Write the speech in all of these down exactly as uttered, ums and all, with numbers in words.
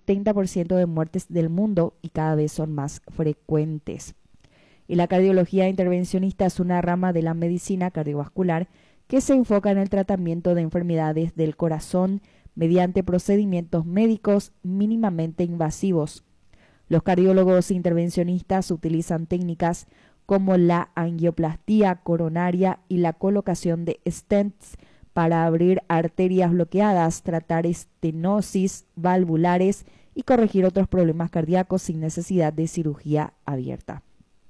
setenta por ciento de muertes del mundo y cada vez son más frecuentes. Y la cardiología intervencionista es una rama de la medicina cardiovascular que se enfoca en el tratamiento de enfermedades del corazón mediante procedimientos médicos mínimamente invasivos. Los cardiólogos intervencionistas utilizan técnicas como la angioplastía coronaria y la colocación de stents para abrir arterias bloqueadas, tratar estenosis valvulares y corregir otros problemas cardíacos sin necesidad de cirugía abierta.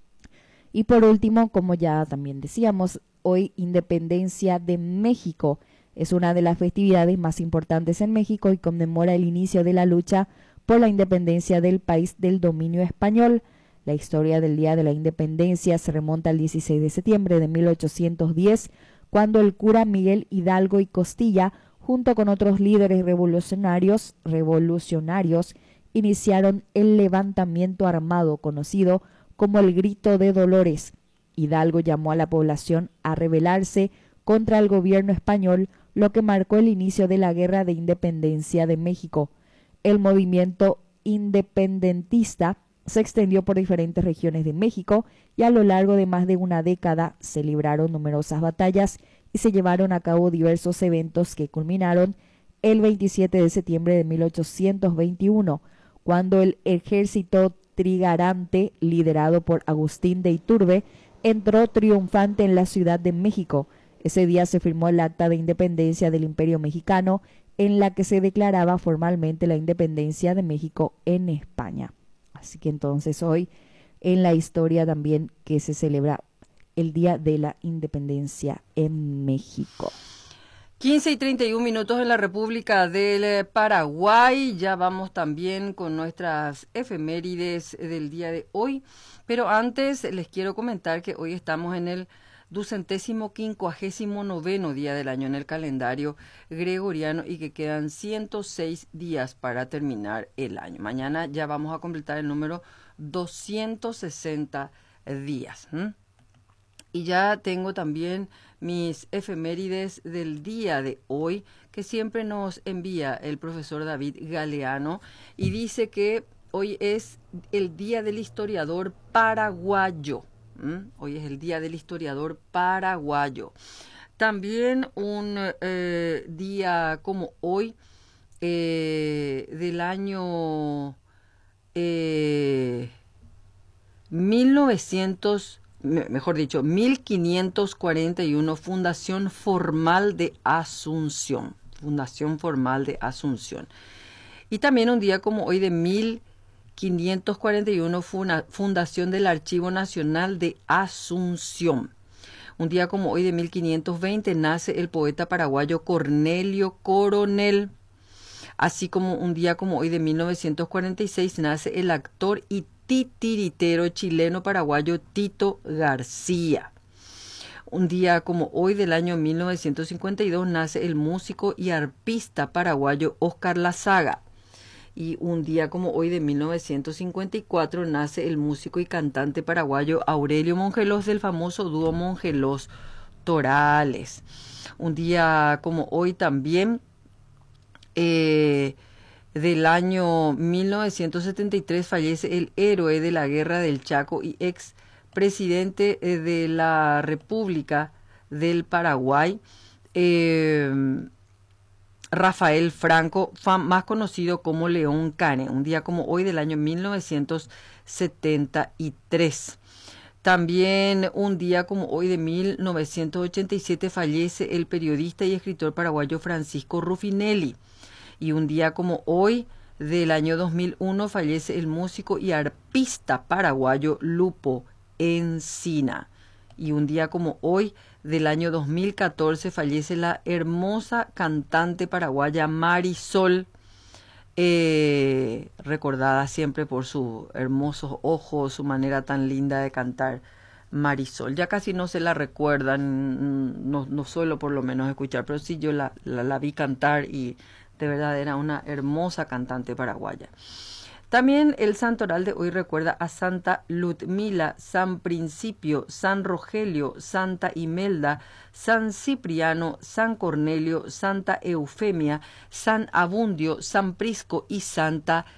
Y por último, como ya también decíamos, hoy Independencia de México es una de las festividades más importantes en México y conmemora el inicio de la lucha por la independencia del país del dominio español. La historia del Día de la Independencia se remonta al dieciséis de septiembre de mil ochocientos diez, cuando el cura Miguel Hidalgo y Costilla, junto con otros líderes revolucionarios, revolucionarios, iniciaron el levantamiento armado conocido como el Grito de Dolores. Hidalgo llamó a la población a rebelarse contra el gobierno español, lo que marcó el inicio de la Guerra de Independencia de México. El movimiento independentista se extendió por diferentes regiones de México y a lo largo de más de una década se libraron numerosas batallas y se llevaron a cabo diversos eventos que culminaron el veintisiete de septiembre de mil ochocientos veintiuno, cuando el ejército trigarante, liderado por Agustín de Iturbide, entró triunfante en la Ciudad de México. Ese día se firmó el Acta de Independencia del Imperio Mexicano, en la que se declaraba formalmente la independencia de México en España. Así que entonces hoy en la historia también que se celebra el Día de la Independencia en México. quince y treinta y un minutos en la República del Paraguay. Ya vamos también con nuestras efemérides del día de hoy. Pero antes les quiero comentar que hoy estamos en el ducentésimo quincuagésimo noveno día del año en el calendario gregoriano y que quedan ciento seis días para terminar el año. Mañana ya vamos a completar el número doscientos sesenta días. ¿Mm? Y ya tengo también mis efemérides del día de hoy que siempre nos envía el profesor David Galeano y dice que hoy es el Día del Historiador Paraguayo. ¿Mm? Hoy es el Día del Historiador Paraguayo. También un eh, día como hoy eh, del año eh, mil novecientos, mejor dicho, mil quinientos cuarenta y uno, Fundación Formal de Asunción. Fundación Formal de Asunción. Y también un día como hoy de mil quinientos cuarenta y uno, fundación del Archivo Nacional de Asunción. Un día como hoy de mil quinientos veinte nace el poeta paraguayo Cornelio Coronel. Así como un día como hoy de mil novecientos cuarenta y seis nace el actor y titiritero chileno-paraguayo Tito García. Un día como hoy del año mil novecientos cincuenta y dos nace el músico y arpista paraguayo Óscar Lazaga. Y un día como hoy de mil novecientos cincuenta y cuatro nace el músico y cantante paraguayo Aurelio Mongelós del famoso dúo Mongelós Torales. Un día como hoy también eh, del año mil novecientos setenta y tres fallece el héroe de la Guerra del Chaco y ex presidente de la República del Paraguay, eh, Rafael Franco, más conocido como León Cane, un día como hoy del año mil novecientos setenta y tres. También un día como hoy de mil novecientos ochenta y siete fallece el periodista y escritor paraguayo Francisco Ruffinelli. Y un día como hoy del año dos mil uno fallece el músico y arpista paraguayo Lupo Encina. Y un día como hoy del año dos mil catorce fallece la hermosa cantante paraguaya Marisol, eh, recordada siempre por sus hermosos ojos, su manera tan linda de cantar. Marisol, ya casi no se la recuerdan, no, no suelo por lo menos escuchar, pero sí yo la, la, la vi cantar y de verdad era una hermosa cantante paraguaya. También el santoral de hoy recuerda a Santa Ludmila, San Principio, San Rogelio, Santa Imelda, San Cipriano, San Cornelio, Santa Eufemia, San Abundio, San Prisco y Santa